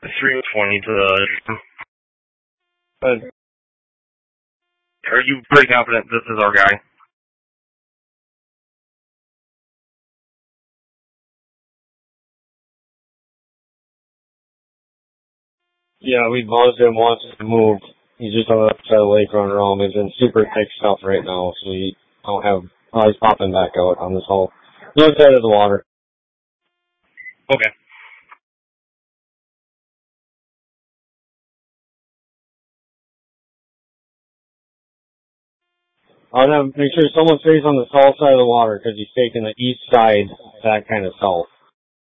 320 to the... But are you pretty confident this is our guy? Yeah, we buzzed him once to move. He's just on the other side of the lake running around. He's in super thick stuff right now, so we don't have... Oh, he's popping back out on this whole... The other side of the water. Okay. I'll have make sure someone stays on the south side of the water because he's taking the east side, that kind of south.